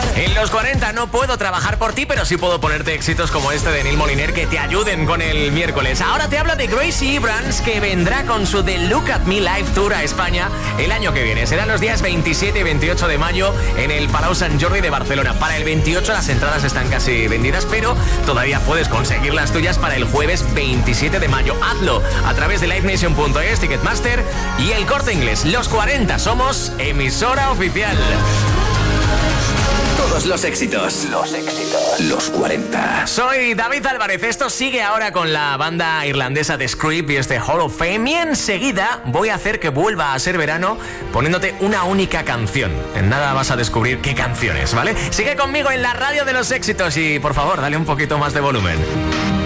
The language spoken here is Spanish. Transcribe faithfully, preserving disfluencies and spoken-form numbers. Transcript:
En los cuarenta no puedo trabajar por ti, pero sí puedo ponerte éxitos como este de Neil Moliner que te ayuden con el miércoles. Ahora te habla de Gracie Abrams, que vendrá con su The Look at Me Live Tour a España el año que viene. Serán los días veintisiete y veintiocho de mayo en el Palau Sant Jordi de Barcelona. Para el veintiocho las entradas están casi vendidas, pero todavía puedes conseguir las tuyas para el jueves veintisiete de mayo. Hazlo a través de live nation punto es, Ticketmaster y El Corte Inglés. Los cuarenta somos emisora oficial. Todos los éxitos. Los éxitos. Los cuarenta. Soy David Álvarez. Esto sigue ahora con la banda irlandesa The Script y este Hall of Fame. Y enseguida voy a hacer que vuelva a ser verano poniéndote una única canción. En nada vas a descubrir qué canción es, ¿vale? Sigue conmigo en la radio de los éxitos y, por favor, dale un poquito más de volumen.